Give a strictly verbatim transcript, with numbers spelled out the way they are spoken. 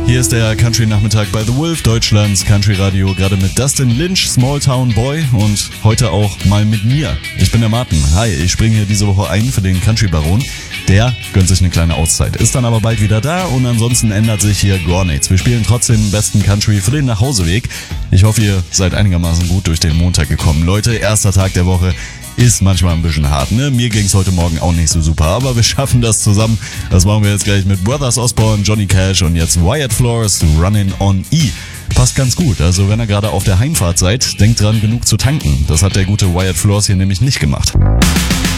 Hier ist der Country-Nachmittag bei The Wolf, Deutschlands Country-Radio, gerade mit Dustin Lynch, Small Town Boy und heute auch mal mit mir. Ich bin der Martin. Hi, ich springe hier diese Woche ein für den Country-Baron. Der gönnt sich eine kleine Auszeit, ist dann aber bald wieder da und ansonsten ändert sich hier gar nichts. Wir spielen trotzdem den besten Country für den Nachhauseweg. Ich hoffe, ihr seid einigermaßen gut durch den Montag gekommen. Leute, erster Tag der Woche ist manchmal ein bisschen hart, ne? Mir ging's heute Morgen auch nicht so super, aber wir schaffen das zusammen. Das machen wir jetzt gleich mit Brothers Osborne, Johnny Cash und jetzt Wyatt Flores, Runnin' on E. Passt ganz gut, also wenn ihr gerade auf der Heimfahrt seid, denkt dran, genug zu tanken. Das hat der gute Wyatt Flores hier nämlich nicht gemacht.